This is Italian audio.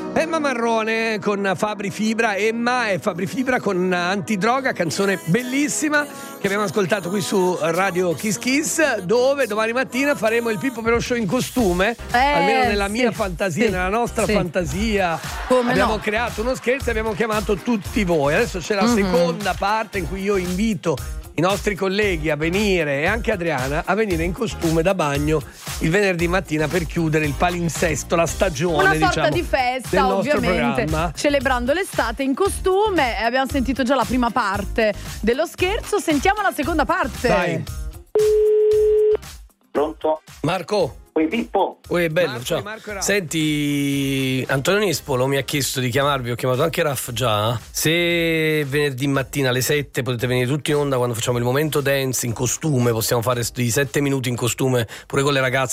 Emma Marrone con Fabri Fibra, Emma e Fabri Fibra con Antidroga, canzone bellissima che abbiamo ascoltato qui su Radio Kiss Kiss, dove domani mattina faremo il Pippo per lo show in costume, almeno nella mia fantasia, nella nostra fantasia. Come abbiamo no? creato uno scherzo e abbiamo chiamato tutti voi. Adesso c'è la seconda parte in cui io invito i nostri colleghi a venire, e anche Adriana, a venire in costume da bagno il venerdì mattina per chiudere il palinsesto, la stagione, una sorta di festa, ovviamente, programma, celebrando l'estate in costume. E abbiamo sentito già la prima parte dello scherzo, sentiamo la seconda parte. Dai. Pronto? Marco. Oi Pippo. Oi, bello, ciao. Senti, Antonio Nispolo mi ha chiesto di chiamarvi, ho chiamato anche Raff già. Se venerdì mattina alle 7 potete venire tutti in onda quando facciamo il momento dance in costume, possiamo fare di 7 minuti in costume pure con le ragazze